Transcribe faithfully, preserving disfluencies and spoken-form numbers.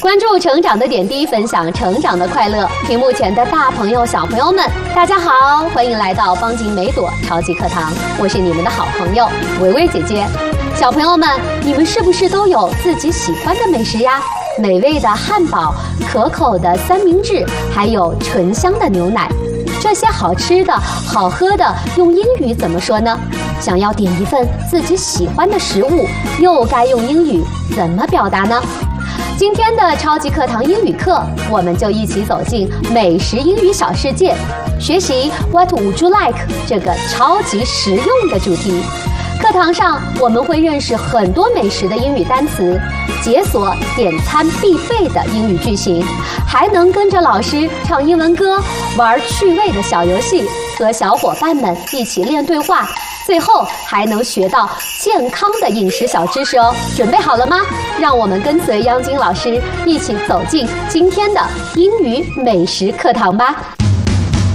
关注成长的点滴，分享成长的快乐。屏幕前的大朋友、小朋友们，大家好，欢迎来到邦锦梅朵超级课堂，我是你们的好朋友维维姐姐。小朋友们，你们是不是都有自己喜欢的美食呀？美味的汉堡、可口的三明治，还有醇香的牛奶。这些好吃的、好喝的，用英语怎么说呢？想要点一份自己喜欢的食物，又该用英语怎么表达呢？今天的超级课堂英语课，我们就一起走进美食英语小世界，学习 What would you like 这个超级实用的主题。课堂上我们会认识很多美食的英语单词，解锁点餐必备的英语句型，还能跟着老师唱英文歌，玩趣味的小游戏，和小伙伴们一起练对话，最后还能学到健康的饮食小知识哦。准备好了吗？让我们跟随央金老师一起走进今天的英语美食课堂吧。